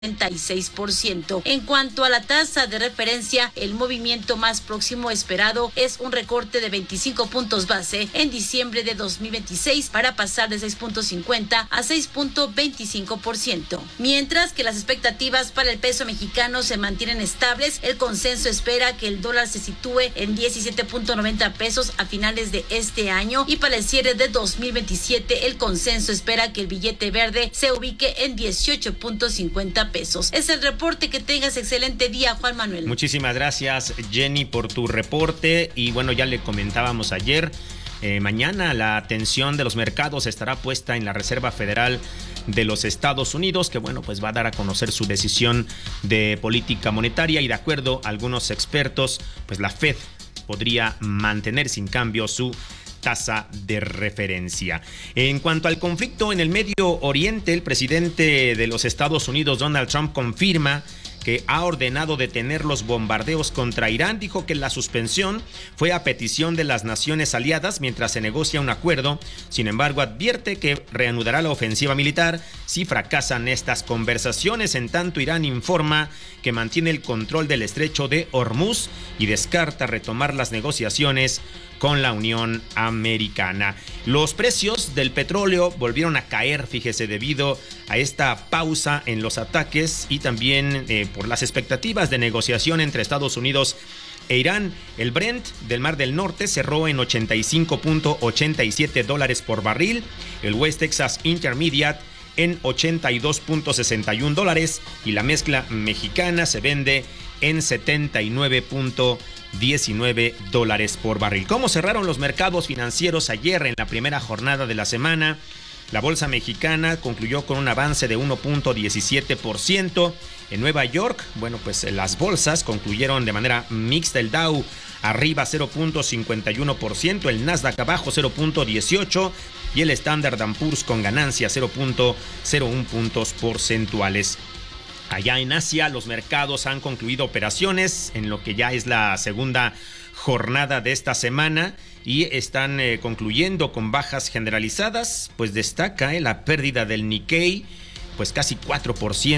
36%. En cuanto a la tasa de referencia, el movimiento más próximo esperado es un recorte de 25 puntos base en diciembre de 2026 para pasar de 6.50 a 6.25%. Mientras que las expectativas para el peso mexicano se mantienen estables, el consenso espera que el dólar se sitúe en 17.90 pesos a finales de este año, y para el cierre de 2027 el consenso espera que el billete verde se ubique en 18.50 pesos. Es el reporte. Que tengas excelente día, Juan Manuel. Muchísimas gracias, Jenny, por tu reporte. Y bueno, ya le comentábamos ayer, mañana la atención de los mercados estará puesta en la Reserva Federal de los Estados Unidos, que bueno, pues va a dar a conocer su decisión de política monetaria, y de acuerdo a algunos expertos, pues la Fed podría mantener sin cambio su tasa de referencia. En cuanto al conflicto en el Medio Oriente, el presidente de los Estados Unidos, Donald Trump, confirma que ha ordenado detener los bombardeos contra Irán. Dijo que la suspensión fue a petición de las naciones aliadas mientras se negocia un acuerdo. Sin embargo, advierte que reanudará la ofensiva militar si fracasan estas conversaciones. En tanto, Irán informa que mantiene el control del estrecho de Hormuz y descarta retomar las negociaciones con la Unión Americana. Los precios del petróleo volvieron a caer, fíjese, debido a esta pausa en los ataques y también por las expectativas de negociación entre Estados Unidos e Irán. El Brent del Mar del Norte cerró en $85.87 por barril, el West Texas Intermediate en $82.61 y la mezcla mexicana se vende en $79.19 por barril. ¿Cómo cerraron los mercados financieros ayer en la primera jornada de la semana? La bolsa mexicana concluyó con un avance de 1.17%. En Nueva York, bueno, pues las bolsas concluyeron de manera mixta. El Dow arriba 0.51%, el Nasdaq abajo 0.18% y el Standard & Poor's con ganancia 0.01 puntos porcentuales. Allá en Asia, los mercados han concluido operaciones en lo que ya es la segunda jornada de esta semana y están concluyendo con bajas generalizadas. Pues destaca la pérdida del Nikkei, pues casi 4%,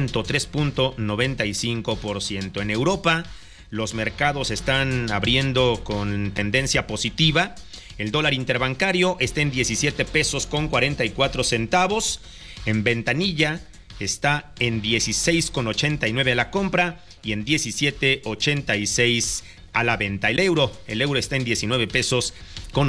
3.95%. En Europa, los mercados están abriendo con tendencia positiva. El dólar interbancario está en 17 pesos con 44 centavos. En ventanilla está en 16,89 a la compra y en 17,86 a la venta. El euro está en 19 pesos con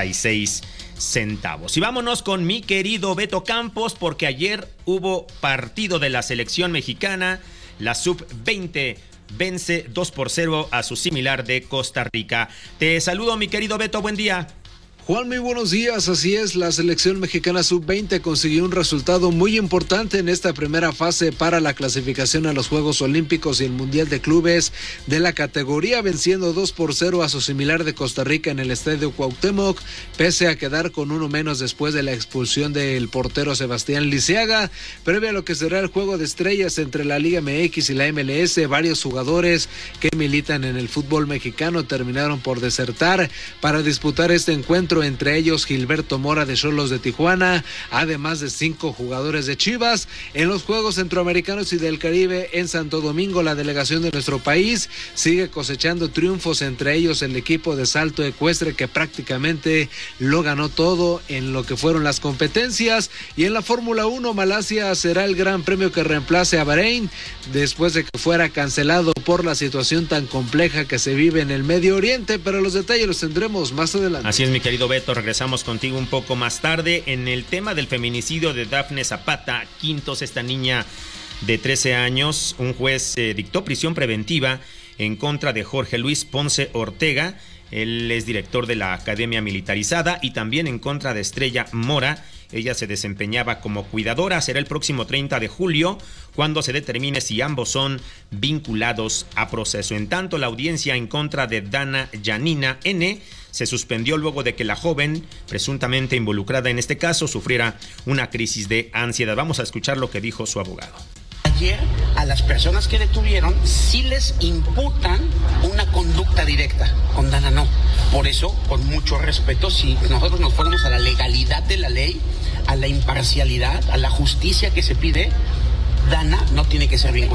86 centavos. Y vámonos con mi querido Beto Campos, porque ayer hubo partido de la selección mexicana. La sub-20 vence 2-0 a su similar de Costa Rica. Te saludo, mi querido Beto, buen día. Juan, muy buenos días. Así es, la selección mexicana sub-20 consiguió un resultado muy importante en esta primera fase para la clasificación a los Juegos Olímpicos y el Mundial de Clubes de la categoría, venciendo 2-0 a su similar de Costa Rica en el Estadio Cuauhtémoc, pese a quedar con uno menos después de la expulsión del portero Sebastián Lisiaga. Previo a lo que será el juego de estrellas entre la Liga MX y la MLS, varios jugadores que militan en el fútbol mexicano terminaron por desertar para disputar este encuentro, entre ellos Gilberto Mora de Xolos de Tijuana, además de 5 jugadores de Chivas. En los Juegos Centroamericanos y del Caribe en Santo Domingo, la delegación de nuestro país sigue cosechando triunfos, entre ellos el equipo de salto ecuestre, que prácticamente lo ganó todo en lo que fueron las competencias. Y en la Fórmula 1, Malasia será el gran premio que reemplace a Bahrein después de que fuera cancelado por la situación tan compleja que se vive en el Medio Oriente, pero los detalles los tendremos más adelante. Así es, mi querido Beto, regresamos contigo un poco más tarde. En el tema del feminicidio de Dafne Zapata Quintos, esta niña de 13 años, un juez dictó prisión preventiva en contra de Jorge Luis Ponce Ortega. Él es director de la Academia Militarizada, y también en contra de Estrella Mora. Ella se desempeñaba como cuidadora. Será el próximo 30 de julio cuando se determine si ambos son vinculados a proceso. En tanto, la audiencia en contra de Dana Yanina N. se suspendió luego de que la joven, presuntamente involucrada en este caso, sufriera una crisis de ansiedad. Vamos a escuchar lo que dijo su abogado. Ayer a las personas que detuvieron sí les imputan una conducta directa, con Dana no. Por eso, con mucho respeto, si nosotros nos fuéramos a la legalidad de la ley, a la imparcialidad, a la justicia que se pide, Dana no tiene que ser vinculante.